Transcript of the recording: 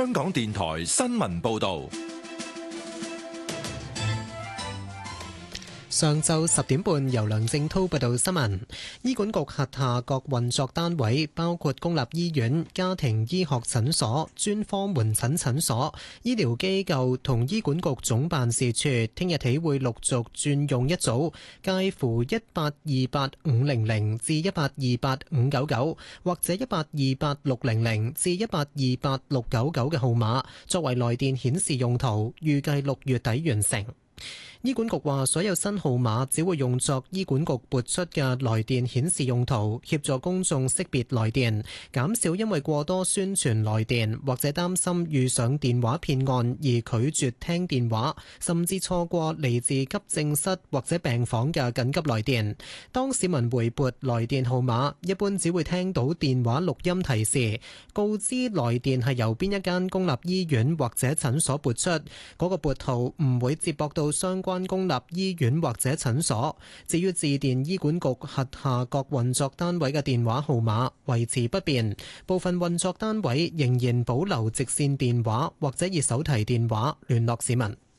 香港電台新聞報道。 上晝10點半，由梁正滔報道新聞。醫管局轄下各運作單位，包括公立醫院、家庭醫學診所、專科門診診所、醫療機構同醫管局總辦事處，聽日起會陸續轉用一組介乎1828-500至1828-599或者1828-600至1828-699嘅號碼，作為來電顯示用途，預計6月底完成。醫管局話，所有新號碼只會用作醫管局撥出嘅來電顯示用途，協助公眾識別來電，減少因為過多宣傳來電或者擔心遇上電話騙案而拒絕聽電話，甚至錯過嚟自急症室或者病房嘅緊急來電。當市民回撥來電號碼，一般只會聽到電話錄音提示，告知來電係由邊一間公立醫院或者診所撥出，嗰個撥號唔會接駁到相關公立醫院或者診所。至於致電醫管局轄下各運作單位嘅電話號碼維持不變，部分運作單位仍然保留直線電話或者以手提電話聯絡市民。